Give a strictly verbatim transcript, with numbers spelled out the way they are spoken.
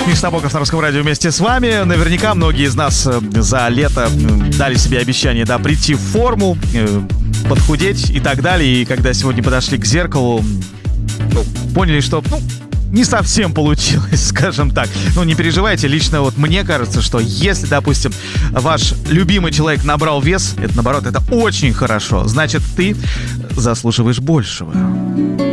Миша Набоков на Русском радио вместе с вами. Наверняка многие из нас за лето дали себе обещание, да, прийти в форму, подхудеть и так далее. И когда сегодня подошли к зеркалу, ну, поняли, что, ну, не совсем получилось, скажем так. Ну, не переживайте, лично вот мне кажется, что если, допустим, ваш любимый человек набрал вес, это, наоборот, это очень хорошо. Значит, ты заслуживаешь большего.